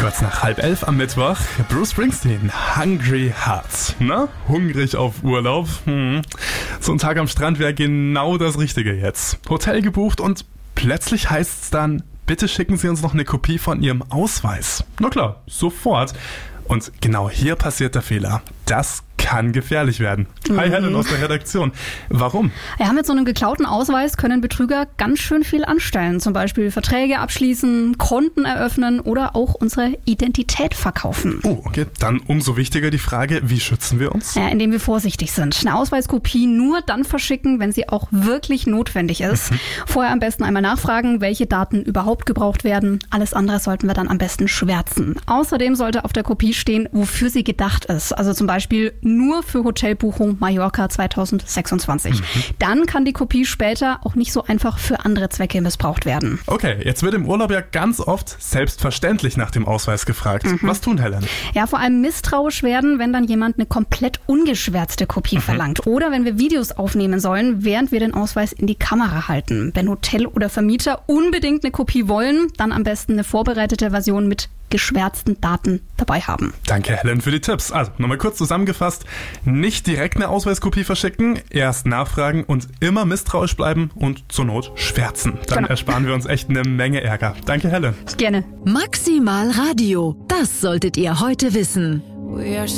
Kurz nach 10:30 am Mittwoch, Bruce Springsteen, Hungry Hearts. Na, hungrig auf Urlaub? So ein Tag am Strand wäre genau das Richtige jetzt. Hotel gebucht und plötzlich heißt's dann, bitte schicken Sie uns noch eine Kopie von Ihrem Ausweis. Na klar, sofort. Und genau hier passiert der Fehler. Das kann gefährlich werden. Hi Helen aus der Redaktion. Warum? Ja, mit so einem geklauten Ausweis können Betrüger ganz schön viel anstellen. Zum Beispiel Verträge abschließen, Konten eröffnen oder auch unsere Identität verkaufen. Oh, okay. Dann umso wichtiger die Frage, wie schützen wir uns? Ja, indem wir vorsichtig sind. Eine Ausweiskopie nur dann verschicken, wenn sie auch wirklich notwendig ist. Vorher am besten einmal nachfragen, welche Daten überhaupt gebraucht werden. Alles andere sollten wir dann am besten schwärzen. Außerdem sollte auf der Kopie stehen, wofür sie gedacht ist. Also zum Beispiel nur für Hotelbuchung Mallorca 2026. Dann kann die Kopie später auch nicht so einfach für andere Zwecke missbraucht werden. Okay, jetzt wird im Urlaub ja ganz oft selbstverständlich nach dem Ausweis gefragt. Was tun, Helen? Ja, vor allem misstrauisch werden, wenn dann jemand eine komplett ungeschwärzte Kopie verlangt. Oder wenn wir Videos aufnehmen sollen, während wir den Ausweis in die Kamera halten. Wenn Hotel oder Vermieter unbedingt eine Kopie wollen, dann am besten eine vorbereitete Version mit geschwärzten Daten dabei haben. Danke, Helen, für die Tipps. Also, nochmal kurz zusammengefasst. Nicht direkt eine Ausweiskopie verschicken, erst nachfragen und immer misstrauisch bleiben und zur Not schwärzen. Dann ersparen wir uns echt eine Menge Ärger. Danke, Helen. Gerne. Maximal Radio. Das solltet ihr heute wissen.